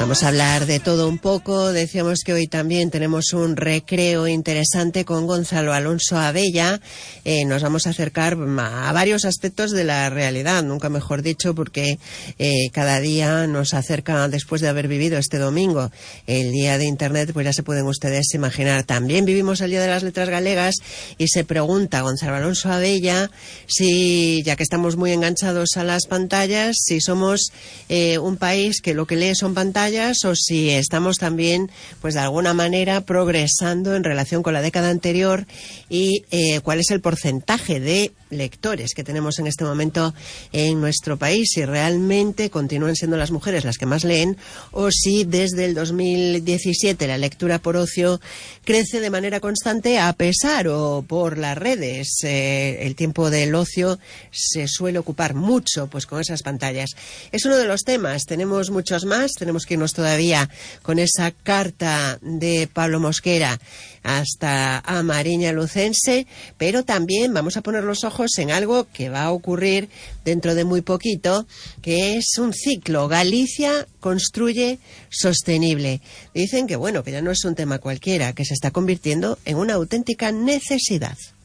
Vamos a hablar de todo un poco. Decíamos que hoy también tenemos un recreo interesante con Gonzalo Alonso Abella. Nos vamos a acercar a varios aspectos de la realidad, nunca mejor dicho, porque cada día nos acerca, después de haber vivido este domingo el Día de Internet, pues ya se pueden ustedes imaginar. También vivimos el Día de las Letras Galegas y se pregunta Gonzalo Alonso Abella si, ya que estamos muy enganchados a las pantallas, si somos un país que lo que lee son pantallas, o si estamos también, pues de alguna manera, progresando en relación con la década anterior y cuál es el porcentaje de lectores que tenemos en este momento en nuestro país, si realmente continúan siendo las mujeres las que más leen o si desde el 2017 la lectura por ocio crece de manera constante a pesar o por las redes. El tiempo del ocio se suele ocupar mucho pues con esas pantallas. Es uno de los temas, tenemos muchos más, tenemos que irnos todavía con esa carta de Pablo Mosquera hasta a Mariña Lucense, pero también vamos a poner los ojos en algo que va a ocurrir dentro de muy poquito, que es un ciclo. Galicia construye sostenible. Dicen que bueno, que ya no es un tema cualquiera, que se está convirtiendo en una auténtica necesidad.